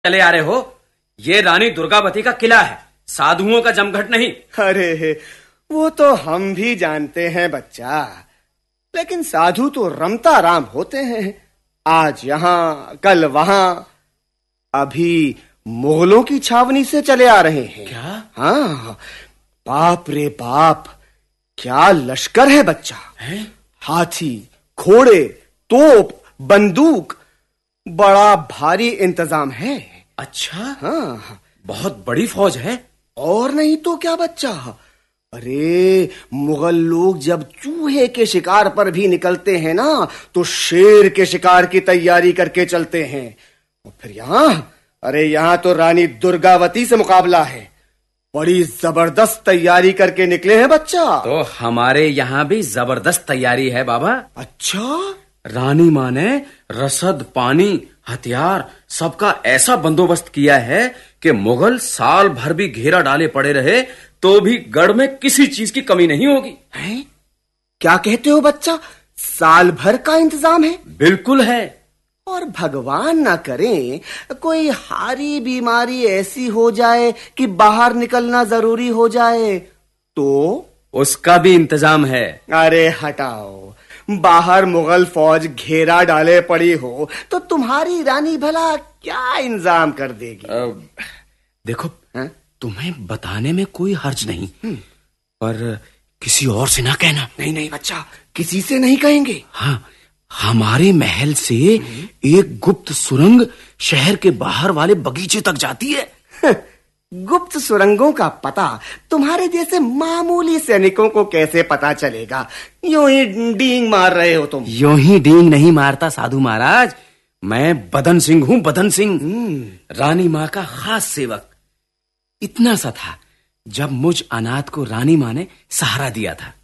चले आ रहे हो? ये रानी दुर्गावती का किला है, साधुओं का जमघट नहीं। अरे वो तो हम भी जानते हैं बच्चा, लेकिन साधु तो रमता राम होते हैं। आज यहाँ कल वहां, अभी मुगलों की छावनी से चले आ रहे हैं। क्या? हाँ, बाप रे बाप, क्या लश्कर है बच्चा है? हाथी, घोड़े, तोप, बंदूक, बड़ा भारी इंतजाम है। अच्छा, हाँ, बहुत बड़ी फौज है। और नहीं तो क्या बच्चा। अरे मुगल लोग जब चूहे के शिकार पर भी निकलते हैं ना, तो शेर के शिकार की तैयारी करके चलते हैं। और फिर यहाँ तो रानी दुर्गावती से मुकाबला है। बड़ी जबरदस्त तैयारी करके निकले हैं बच्चा। तो हमारे यहाँ भी जबरदस्त तैयारी है बाबा। अच्छा? रानी माँ ने रसद, पानी, हथियार सबका ऐसा बंदोबस्त किया है कि मुगल साल भर भी घेरा डाले पड़े रहे तो भी गढ़ में किसी चीज की कमी नहीं होगी। हैं? क्या कहते हो बच्चा? साल भर का इंतजाम है? बिल्कुल है। और भगवान ना करे कोई हारी बीमारी ऐसी हो जाए कि बाहर निकलना जरूरी हो जाए तो? उसका भी इंतजाम है। अरे हटाओ, बाहर मुगल फौज घेरा डाले पड़ी हो तो तुम्हारी रानी भला क्या इंतजाम कर देगी? देखो, है? तुम्हें बताने में कोई हर्ज नहीं, पर किसी और से ना कहना। नहीं नहीं बच्चा, किसी से नहीं कहेंगे। हाँ, हमारे महल से एक गुप्त सुरंग शहर के बाहर वाले बगीचे तक जाती है। गुप्त सुरंगों का पता तुम्हारे जैसे मामूली सैनिकों को कैसे पता चलेगा? यूं ही डींग मार रहे हो तुम। यूं ही डींग नहीं मारता साधु महाराज, मैं बदन सिंह हूँ, बदन सिंह, रानी माँ का खास सेवक। इतना सा था जब मुझ अनाथ को रानी माँ ने सहारा दिया था।